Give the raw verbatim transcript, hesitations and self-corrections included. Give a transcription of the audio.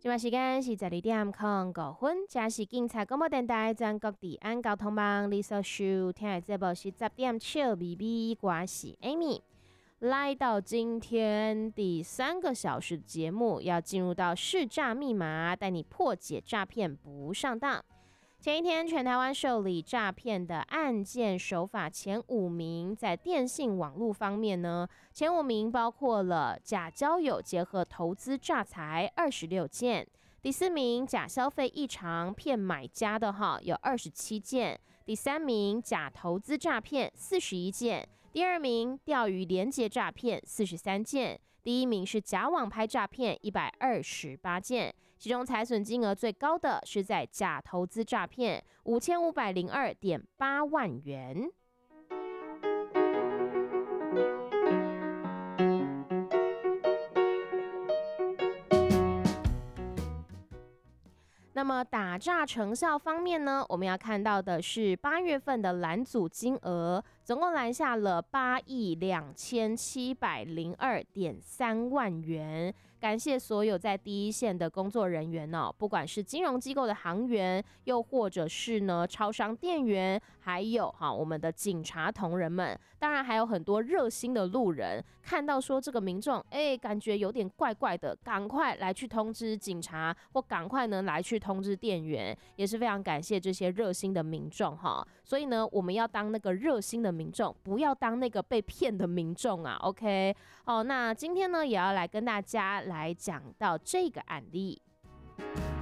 现在时间是十二点零五分，这是警察广播电台全国治安交通网，你所收听的节目是十点笑咪咪，我是 Amy。来到今天第三个小时的节目，要进入到识诈密码，带你破解诈骗不上当。前一天，全台湾受理诈骗的案件手法前五名，在电信网络方面呢，前五名包括了假交友结合投资诈财二十六件，第四名假消费异常骗买家的哈有二十七件，第三名假投资诈骗四十一件，第二名钓鱼连结诈骗四十三件，第一名是假网拍诈骗一百二十八件，其中财损金额最高的是在假投资诈骗五千五百零二点八万元。那么打诈成效方面呢，我们要看到的是八月份的拦阻金额，总共拦下了八亿两千七百零二点三万元。感谢所有在第一线的工作人员哦，不管是金融机构的行员，又或者是呢超商店员，还有哈我们的警察同仁们，当然还有很多热心的路人，看到说这个民众哎感觉有点怪怪的，赶快来去通知警察，或赶快呢来去通知店员，也是非常感谢这些热心的民众哈。所以呢，我们要当那个热心的民众，不要当那个被骗的民众啊。OK， 哦，那今天呢也要来跟大家来讲到这个案例。